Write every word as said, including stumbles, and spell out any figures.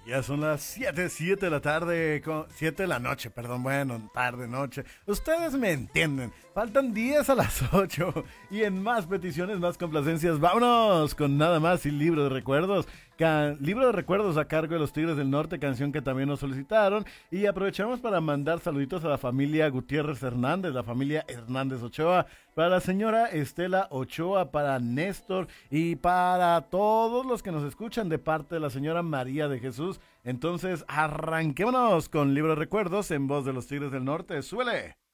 Ya son las siete, siete de la tarde, siete de la noche, perdón, bueno, tarde, noche. Ustedes me entienden. Faltan diez a las ocho. Y en más peticiones, más complacencias, vámonos con nada más y libro de recuerdos. Can- libro de recuerdos a cargo de los Tigres del Norte, canción que también nos solicitaron. Y aprovechamos para mandar saluditos a la familia Gutiérrez Hernández, la familia Hernández Ochoa, para la señora Estela Ochoa, para Néstor y para todos los que nos escuchan de parte de la señora María de Jesús. Entonces, arranquémonos con libro de recuerdos en voz de los Tigres del Norte. ¡Súbele!